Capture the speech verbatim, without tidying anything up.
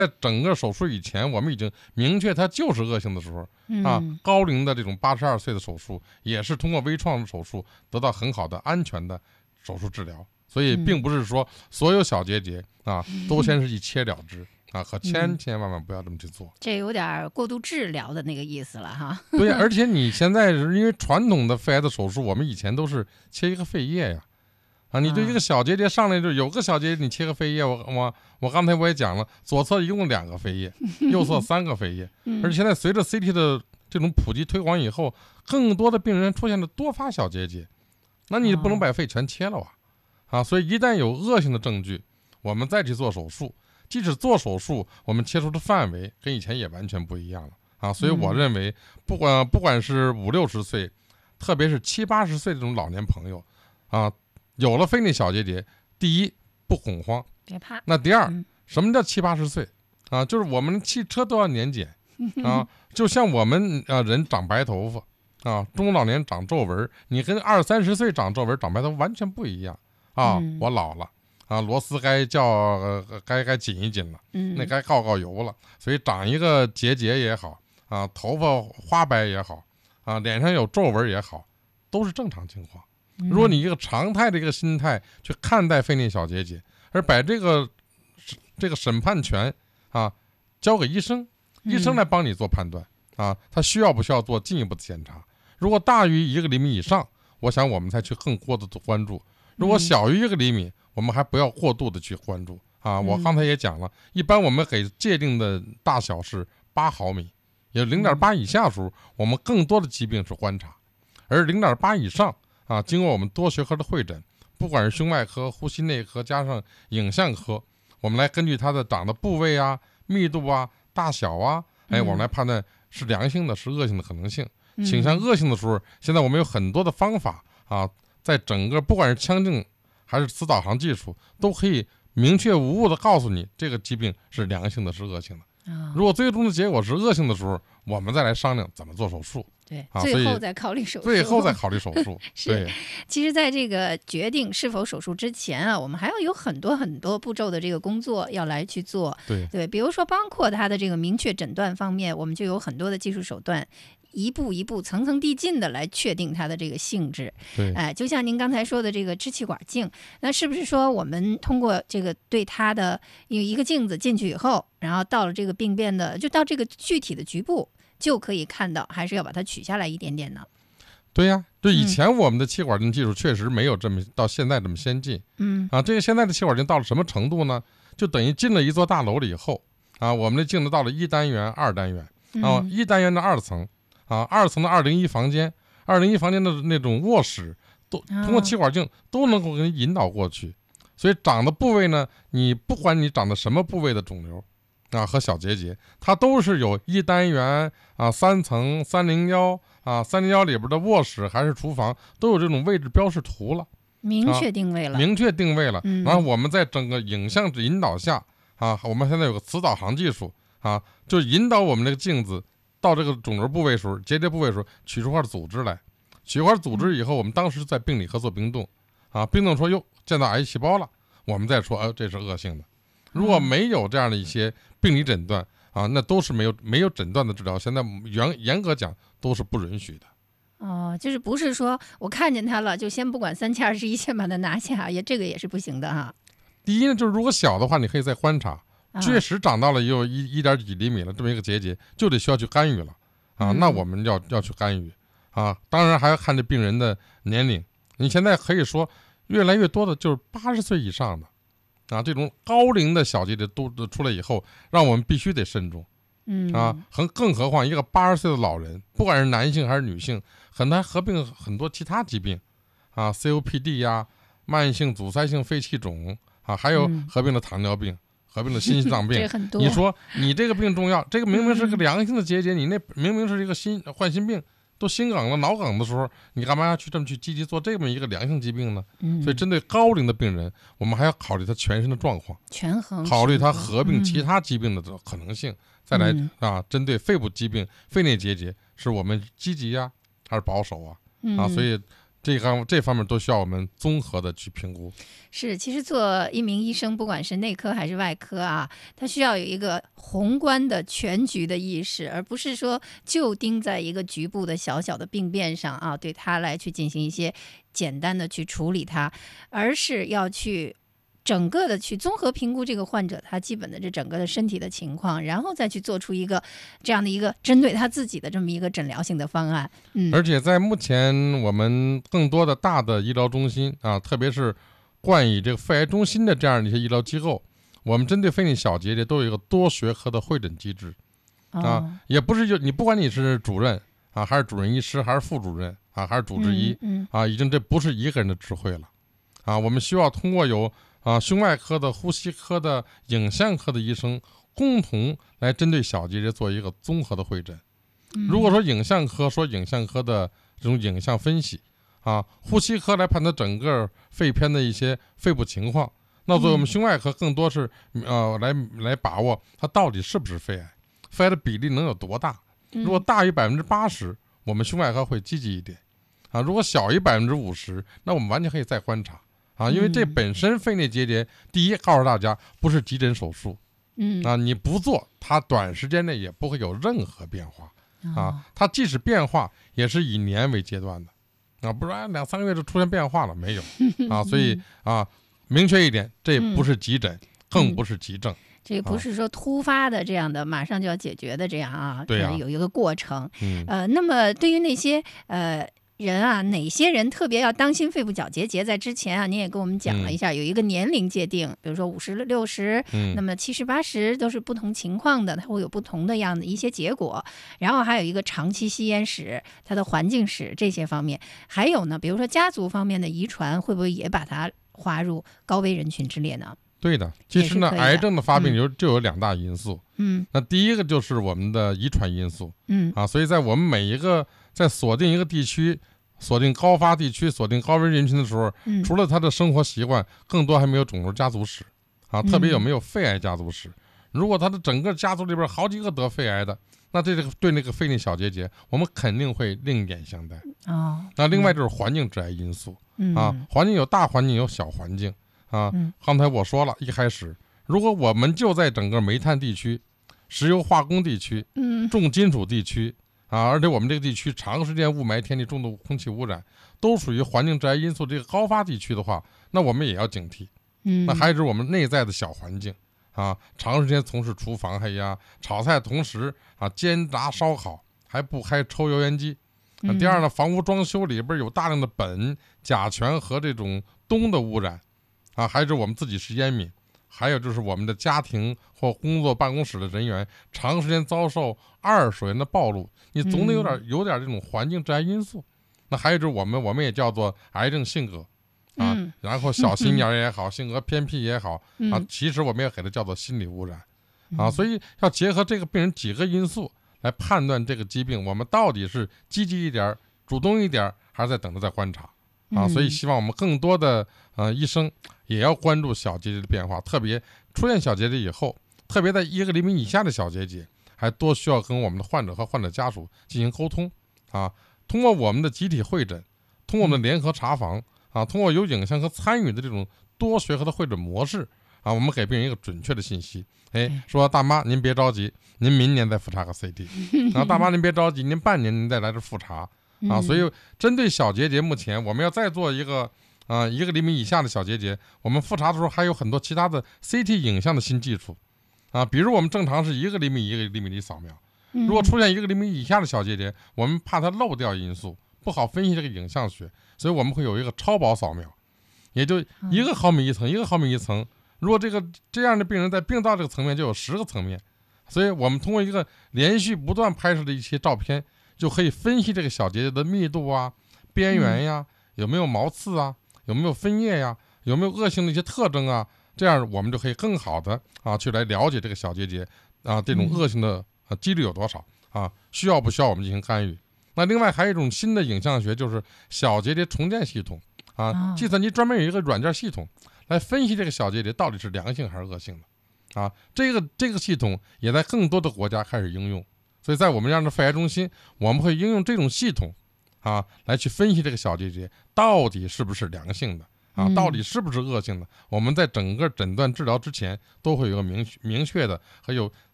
在整个手术以前，我们已经明确它就是恶性的时候、 嗯、 啊，高龄的这种八十二岁的手术，也是通过微创手术得到很好的安全的手术治疗。所以并不是说所有小结节啊、嗯、都先是一切了之啊，可千千万万不要这么去做， 这有点过度治疗的那个意思了哈。 对，而且你现在是因为传统的肺癌的手术，我们以前都是切一个肺叶呀。啊，你对一个小结节上来就有个小结节，你切个肺叶，我我我刚才我也讲了，左侧一共两个肺叶，右侧三个肺叶，而且现在随着 C T 的这种普及推广以后，更多的病人出现了多发小结节，那你不能把肺全切了啊，啊，所以一旦有恶性的证据，我们再去做手术，即使做手术，我们切除的范围跟以前也完全不一样了啊，所以我认为，不管不管是五六十岁，特别是七八十岁这种老年朋友，啊。有了肺内小结节，第一不恐慌， 别怕。 那第二，嗯、什么叫七八十岁啊？就是我们汽车都要年检啊，就像我们啊人长白头发啊，中老年长皱纹，你跟二三十岁长皱纹、长白头完全不一样啊。嗯、我老了啊，螺丝该叫、呃、该该紧一紧了， 嗯、 那该告告油了，所以长一个结节也好啊，头发花白也好啊，脸上有皱纹也好，都是正常情况。如果你一个常态的一个心态去看待肺内小结节，而把这个这个审判权啊交给医生，医生来帮你做判断啊，他需要不需要做进一步的检查？如果大于一个厘米以上，我想我们才去更过度的关注；如果小于一个厘米，我们还不要过度的去关注啊。我刚才也讲了，一般我们给界定的大小是八毫米，也零点八以下的时候，我们更多的疾病是观察，而零点八以上。啊，经过我们多学科的会诊，不管是胸外科、呼吸内科加上影像科，我们来根据它的长的部位啊、密度啊、大小啊，哎，我们来判断是良性的、是恶性的可能性。 嗯、 倾向恶性的时候，现在我们有很多的方法啊，在整个不管是腔镜还是磁导航技术，都可以明确无误的告诉你这个疾病是良性的、是恶性的。如果最终的结果是恶性的时候，我们再来商量怎么做手术。 对， 啊、 最后再考虑手术。 最后再考虑手术。 是，其实，在这个决定是否手术之前啊，我们还要有很多很多步骤的这个工作要来去做。 对对，比如说，包括它的这个明确诊断方面，我们就有很多的技术手段。一步一步层层递进的来确定它的这个性质。 对， 哎、呃，就像您刚才说的这个支气管镜，那是不是说我们通过这个对它的一个镜子进去以后，然后到了这个病变的，就到这个具体的局部就可以看到，还是要把它取下来一点点呢？ 对呀、啊，就以前我们的气管镜技术确实没有这么到现在这么先进。 嗯啊，这个现在的气管镜到了什么程度呢？就等于进了一座大楼了以后啊，我们的镜子到了一单元、二单元啊， 嗯、 一单元的二层。啊，二层的二零一房间，二零一房间的那种卧室，都通过气管镜都能够给你引导过去。所以长的部位呢，你不管你长的什么部位的肿瘤啊和小结节，它都是有一单元啊、三层、三零幺啊、三零幺里边的卧室还是厨房，都有这种位置标示图了， 明确定位了， 啊、明确定位了。 嗯、 然后我们在整个影像引导下啊，我们现在有个磁导航技术啊，就引导我们这个镜子。到这个肿瘤部位时候，结节部位时候，取出块组织来，取块组织以后，我们当时在病理科做冰冻，啊，冰冻说哟见到癌细胞了，我们再说，呃，这是恶性的。如果没有这样的一些病理诊断啊，那都是没有没有诊断的治疗，现在严严格讲都是不允许的。 哦，就是不是说我看见它了，就先不管三七二十一，先把它拿下，也这个也是不行的哈。 第一呢，就是如果小的话，你可以再观察。确实长到了也有一一点几厘米了，这么一个结节，就得需要去干预了啊。那我们要要去干预啊。当然还要看这病人的年龄。你现在可以说，越来越多的就是八十岁以上的啊，这种高龄的小结节都出来以后，让我们必须得慎重。 嗯啊，更更何况一个八十岁的老人，不管是男性还是女性，很难合并很多其他疾病啊 ，C O P D 呀、慢性阻塞性肺气肿啊，还有合并了糖尿病。合并了心脏病，你说你这个病重要，这个明明是个良性的结节，你那明明是一个心患心病，都心梗了、脑梗的时候，你干嘛要去这么去积极做这么一个良性疾病呢？ 嗯、 所以针对高龄的病人，我们还要考虑他全身的状况， 权衡， 考虑他合并其他疾病的可能性，嗯、再来啊，针对肺部疾病、肺内结节，是我们积极呀、啊、还是保守啊？ 嗯、 啊，所以这方这方面都需要我们综合的去评估。 是，其实做一名医生，不管是内科还是外科啊，他需要有一个宏观的全局的意识，而不是说就盯在一个局部的小小的病变上啊，对他来去进行一些简单的去处理它，而是要去整个的去综合评估这个患者他基本的这整个的身体的情况，然后再去做出一个这样的一个针对他自己的这么一个诊疗性的方案。嗯， 而且在目前我们更多的大的医疗中心啊，特别是冠以这个肺癌中心的这样的一些医疗机构，我们针对肺内小结节都有一个多学科的会诊机制啊， 哦、 也不是就你不管你是主任啊，还是主任医师，还是副主任啊，还是主治医、 嗯嗯、 啊，已经这不是一个人的智慧了啊，我们需要通过有啊，胸外科的、呼吸科的、影像科的医生共同来针对小结节做一个综合的会诊。如果说影像科说影像科的这种影像分析啊，呼吸科来判断整个肺片的一些肺部情况，那作为我们胸外科更多是呃来来把握它到底是不是肺癌，肺癌的比例能有多大。如果大于百分之八十，我们胸外科会积极一点啊；如果小于百分之五十，那我们完全可以再观察。啊，因为这本身肺内结节，第一告诉大家不是急诊手术， 嗯啊，你不做，它短时间内也不会有任何变化啊。它即使变化，也是以年为阶段的，啊，不然两三个月就出现变化了没有啊？所以啊，明确一点，这不是急诊，更不是急症。 这不是说突发的这样的，马上就要解决的这样啊， 对呀， 有一个过程。 嗯， 呃，那么对于那些呃。人啊，哪些人特别要当心肺部角结节？在之前啊，您也跟我们讲了一下，嗯、有一个年龄界定，比如说五十六十，那么七十八十都是不同情况的，它会有不同的样的一些结果。然后还有一个长期吸烟史、它的环境史这些方面，还有呢，比如说家族方面的遗传，会不会也把它划入高危人群之列呢？ 对的，其实呢，癌症的发病就就有两大因素。 嗯， 那第一个就是我们的遗传因素。 嗯啊，所以在我们每一个在锁定一个地区。锁定高发地区、锁定高危人群的时候， 嗯、 除了他的生活习惯，更多还没有肿瘤家族史啊，特别有没有肺癌家族史。嗯、如果他的整个家族里边好几个得肺癌的，那这个对那个肺内小结节，我们肯定会另眼相待。 哦， 那另外就是环境致癌因素、 嗯、 啊，环境有大环境有小环境啊。 嗯、 刚才我说了一开始，如果我们就在整个煤炭地区、石油化工地区、 嗯、 重金属地区。啊，而且我们这个地区长时间雾霾天气、重度空气污染，都属于环境致癌因素这个高发地区的话，那我们也要警惕。 嗯， 那还有就是我们内在的小环境啊，长时间从事厨房，哎呀，炒菜同时啊煎炸烧烤，还不开抽油烟机。啊、第二呢，房屋装修里边有大量的苯、甲醛和这种氡的污染，啊，还有我们自己是烟民。还有就是我们的家庭或工作办公室的人员长时间遭受二手烟的暴露，你总得有点有点这种环境致癌因素。那还有就是我们我们也叫做癌症性格啊， 嗯、 然后小心眼也好，性格偏僻也好啊， 嗯、 其实我们也给它叫做心理污染啊。所以要结合这个病人几个因素来判断这个疾病，我们到底是积极一点、主动一点，还是在等着再观察。啊，所以希望我们更多的呃医生也要关注小结节的变化，特别出现小结节以后，特别在一个厘米以下的小结节，还多需要跟我们的患者和患者家属进行沟通啊。通过我们的集体会诊，通过我们的联合查房啊，通过有影像和参与的这种多学科的会诊模式啊，我们给病人一个准确的信息。哎，说大妈您别着急，您明年再复查个 C T， 然后大妈您别着急，您半年您再来这复查。啊，所以针对小结节，目前我们要再做一个啊、呃、一个厘米以下的小结节，我们复查的时候还有很多其他的 C T 影像的新技术啊，比如我们正常是一个厘米一个厘米的扫描，如果出现一个厘米以下的小结节，我们怕它漏掉因素，不好分析这个影像学，所以我们会有一个超薄扫描，也就一个毫米一层，一个毫米一层。如果这个这样的病人在病灶这个层面就有十个层面，所以我们通过一个连续不断拍摄的一些照片。就可以分析这个小结节的密度啊、边缘呀，有没有毛刺啊，有没有分叶呀，有没有恶性的一些特征啊，这样我们就可以更好的啊去来了解这个小结节啊这种恶性的啊几率有多少啊，需要不需要我们进行干预。那另外还有一种新的影像学，就是小结节重建系统啊，计算机专门有一个软件系统来分析这个小结节到底是良性还是恶性的啊，这个这个系统也在更多的国家开始应用。所以在我们这样的肺癌中心，我们会应用这种系统啊，来去分析这个小结节到底是不是良性的啊， 嗯到底是不是恶性的。我们在整个诊断治疗之前都会有个明明确的和有